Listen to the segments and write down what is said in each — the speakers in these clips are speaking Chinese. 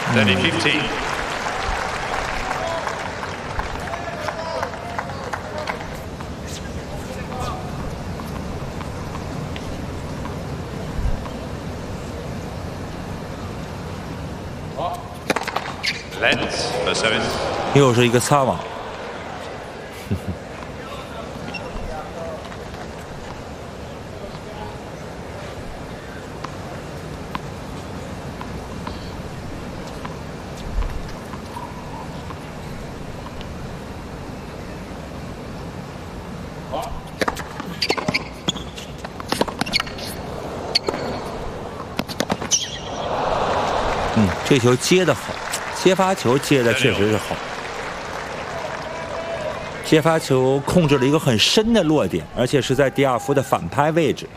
30-15. Lens for 7. 又是一个擦网。这球接得好，接发球接的确实是好。接发球控制了一个很深的落点，而且是在迪亚福的反拍位置。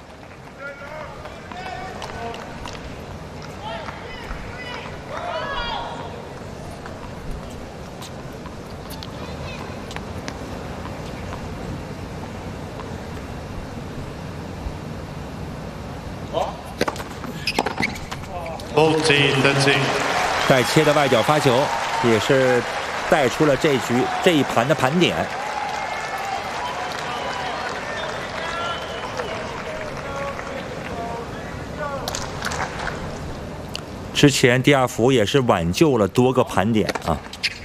14-13. 带切的外角发球，也是带出了这一盘的盘点。之前迪亚福也是挽救了多个盘点啊。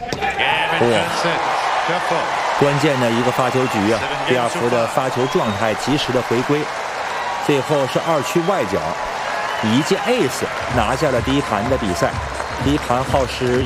关键的一个发球局啊，迪亚福的发球状态及时的回归，最后是2区外角，一记 ace 拿下了第一盘的比赛。第一盘耗时